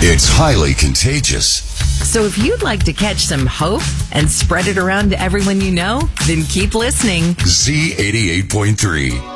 It's highly contagious. So if you'd like to catch some hope and spread it around to everyone you know, then keep listening. Z88.3.